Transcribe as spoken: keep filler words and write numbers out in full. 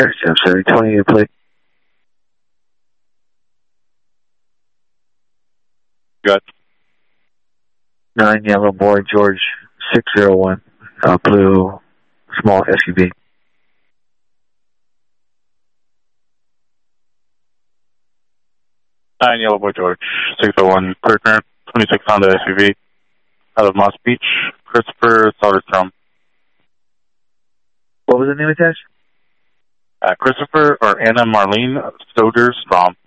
Church, I'm sorry, twenty-eight plate. Good. Nine Yellow Boy George six zero one, uh, blue small S U V. Nine Yellow Boy George six oh one, clear current, twenty-six Honda S U V, out of Moss Beach, Christopher Soderstrom. What was the name attached? Uh, Christopher or Anna Marlene Soderstrom.